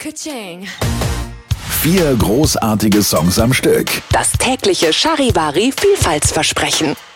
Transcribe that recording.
Ka-ching. 4 großartige Songs am Stück. Das tägliche Charivari Vielfaltsversprechen.